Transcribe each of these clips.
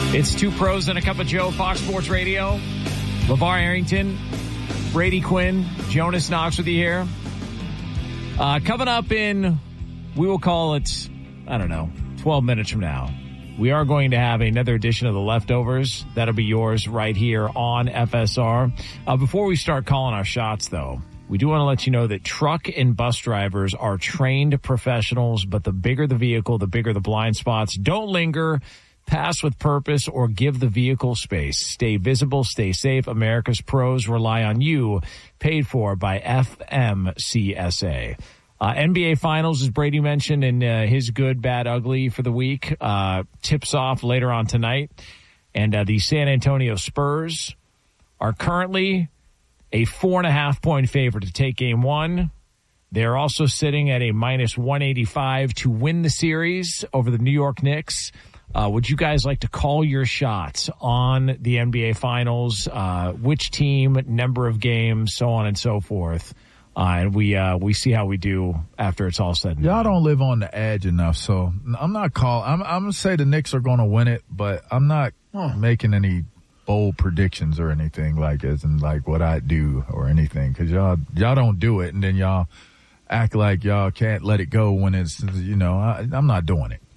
It's Two Pros and a Cup of Joe, Fox Sports Radio. LeVar Arrington, Brady Quinn, Jonas Knox with you here. Coming up in, we will call it, 12 minutes from now. We are going to have another edition of The Leftovers. That'll be yours right here on FSR. Before we start calling our shots, though, we do want to let you know that truck and bus drivers are trained professionals, but the bigger the vehicle, the bigger the blind spots. Don't linger. Pass with purpose or give the vehicle space. Stay visible, stay safe. America's pros rely on you. Paid for by FMCSA. NBA Finals, as Brady mentioned in his good, bad, ugly for the week, tips off later on tonight. And the San Antonio Spurs are currently a 4.5-point favorite to take game one. They're also sitting at a minus 185 to win the series over the New York Knicks. Would you guys like to call your shots on the NBA Finals? Which team, number of games, so on and so forth. And we see how we do after it's all said and done. Y'all don't live on the edge enough, so I'm not calling. I'm going to say the Knicks are going to win it, but I'm not making any bold predictions or anything like as in like what I do or anything, because y'all don't do it, and then y'all act like y'all can't let it go when it's, I'm not doing it.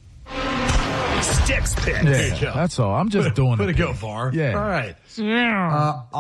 Sticks pick. Yeah, that's all. I'm just doing it. Way to go, VAR. Yeah. All right.